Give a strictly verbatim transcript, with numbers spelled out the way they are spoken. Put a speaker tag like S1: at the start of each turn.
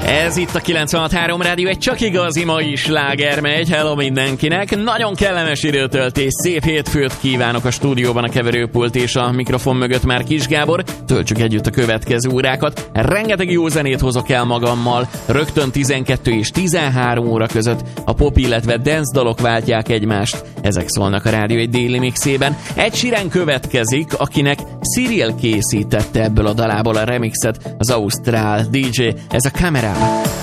S1: Ez itt a kilencvenhat három Rádió, egy csak igazi mai sláger megy. Hello mindenkinek! Nagyon kellemes időtöltés, szép hétfőt kívánok a stúdióban, a keverőpult és a mikrofon mögött már Kis Gábor. Töltsük együtt a következő órákat. Rengeteg jó zenét hozok el magammal, rögtön tizenkettő és tizenhárom óra között a pop, illetve dance dalok váltják egymást. Ezek szólnak a rádió egy déli mixében. Ed Sheeran következik, akinek Cyril készítette ebből a dalából a remixet, az ausztrál dé dzsé, ez a Camera.